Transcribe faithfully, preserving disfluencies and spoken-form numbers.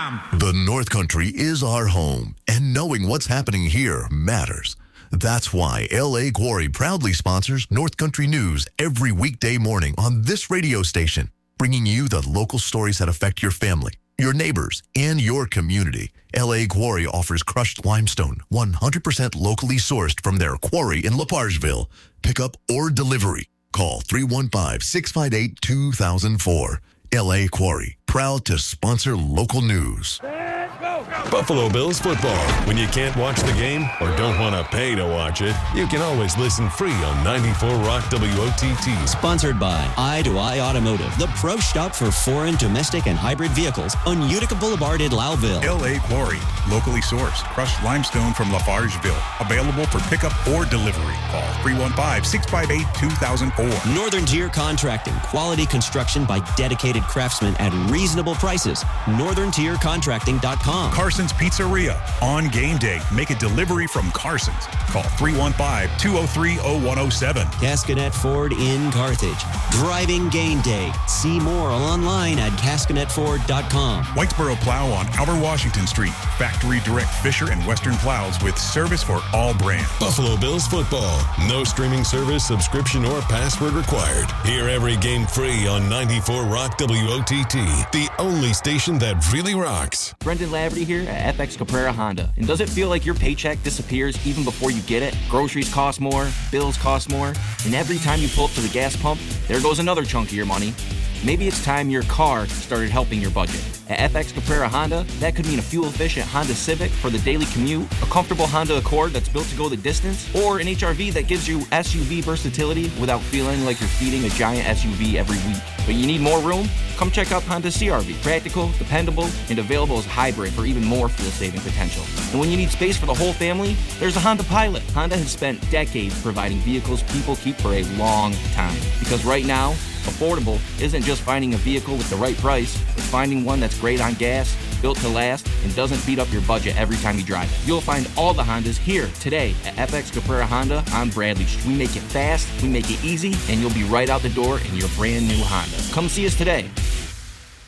com. The North Country is our home, and knowing what's happening here matters. That's why L A Quarry proudly sponsors North Country News every weekday morning on this radio station, bringing you the local stories that affect your family, your neighbors, and your community. L A Quarry offers crushed limestone, one hundred percent locally sourced from their quarry in LaFargeville. Pickup or delivery. Call three one five, six five eight, two thousand four. L A Quarry, proud to sponsor local news. Buffalo Bills football. When you can't watch the game or don't want to pay to watch it, you can always listen free on ninety-four Rock W O T T. Sponsored by Eye to Eye Automotive, the pro shop for foreign, domestic, and hybrid vehicles on Utica Boulevard in Lowville. L A Quarry, locally sourced, crushed limestone from LaFargeville. Available for pickup or delivery. Call three one five, six five eight, two thousand four. Northern Tier Contracting, quality construction by dedicated craftsmen at reasonable prices. northern tier contracting dot com. Carson's Pizzeria. On game day, make a delivery from Carson's. Call three one five, two oh three, oh one oh seven. Cascanet Ford in Carthage. Driving game day. See more online at cascanet ford dot com. Whitesboro Plow on Albert Washington Street. Factory Direct Fisher and Western Plows with service for all brands. Buffalo Bills football. No streaming service, subscription, or password required. Hear every game free on ninety-four Rock W O T T. The only station that really rocks. Brendan Laverty here at F X Caprera Honda. And does it feel like your paycheck disappears even before you get it? Groceries cost more, bills cost more, and every time you pull up to the gas pump, there goes another chunk of your money. Maybe it's time your car started helping your budget. At F X Caprera Honda, that could mean a fuel-efficient Honda Civic for the daily commute, a comfortable Honda Accord that's built to go the distance, or an H R V that gives you S U V versatility without feeling like you're feeding a giant S U V every week. But you need more room? Come check out Honda C R V. Practical, dependable, and available as hybrid for even more fuel-saving potential. And when you need space for the whole family, there's a Honda Pilot. Honda has spent decades providing vehicles people keep for a long time. Because right now, affordable isn't just finding a vehicle with the right price, it's finding one that's great on gas, built to last, and doesn't beat up your budget every time you drive it. You'll find all the Hondas here today at F X Caprera Honda on Bradley Street. We make it fast, we make it easy, and you'll be right out the door in your brand new Honda. Come see us today.